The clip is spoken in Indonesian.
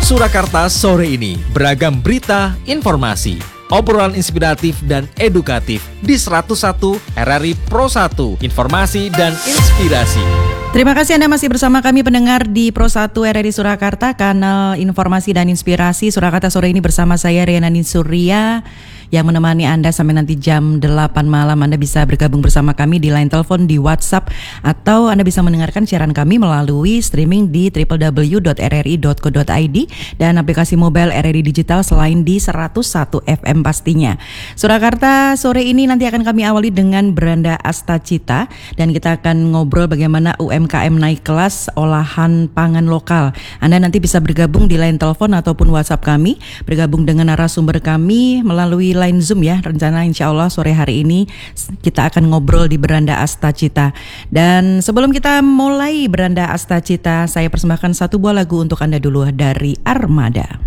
Surakarta sore ini, beragam berita, informasi, obrolan inspiratif dan edukatif di 101 RRI Pro 1, informasi dan inspirasi. Terima kasih Anda masih bersama kami pendengar di Pro 1 RRI Surakarta, kanal informasi dan inspirasi. Surakarta sore ini bersama saya Riana Ninsuria yang menemani Anda sampai nanti jam 8 malam. Anda bisa bergabung bersama kami di line telepon, di WhatsApp, atau Anda bisa mendengarkan siaran kami melalui streaming di www.rri.co.id dan aplikasi mobile RRI Digital selain di 101 FM pastinya. Surakarta sore ini nanti akan kami awali dengan Beranda Astacita dan kita akan ngobrol bagaimana UMKM naik kelas olahan pangan lokal. Anda nanti bisa bergabung di line telepon ataupun WhatsApp kami, bergabung dengan narasumber kami melalui line Zoom ya. Rencana insya Allah sore hari ini kita akan ngobrol di Beranda Astacita. Dan sebelum kita mulai Beranda Astacita, saya persembahkan satu buah lagu untuk Anda dulu dari Armada.